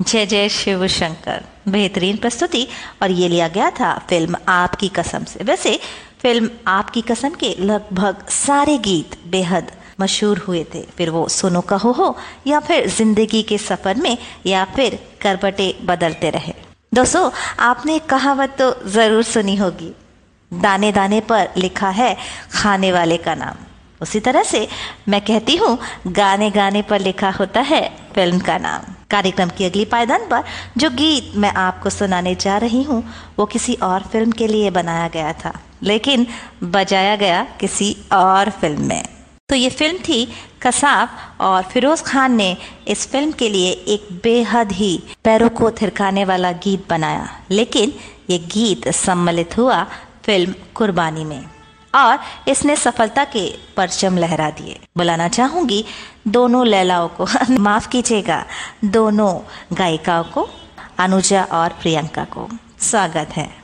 जय जय शिव शंकर, बेहतरीन प्रस्तुति। और ये लिया गया था फिल्म आपकी कसम से। वैसे फिल्म आपकी कसम के लगभग सारे गीत बेहद मशहूर हुए थे, फिर वो सुनो कहो हो या फिर जिंदगी के सफर में या फिर करवटें बदलते रहे। दोस्तों, आपने कहावत तो जरूर सुनी होगी, दाने दाने पर लिखा है खाने वाले का नाम। उसी तरह से मैं कहती हूँ, गाने गाने पर लिखा होता है फिल्म का नाम। कार्यक्रम की अगली पायदान पर जो गीत मैं आपको सुनाने जा रही हूँ वो किसी और फिल्म के लिए बनाया गया था, लेकिन बजाया गया किसी और फिल्म में। तो ये फिल्म थी कसाब और फिरोज खान ने इस फिल्म के लिए एक बेहद ही पैरों को थिरकाने वाला गीत बनाया, लेकिन ये गीत सम्मिलित हुआ फिल्म कुर्बानी में और इसने सफलता के परचम लहरा दिए। बुलाना चाहूंगी दोनों लैलाओं को माफ कीजिएगा, दोनों गायिकाओं को, अनुजा और प्रियंका को। स्वागत है।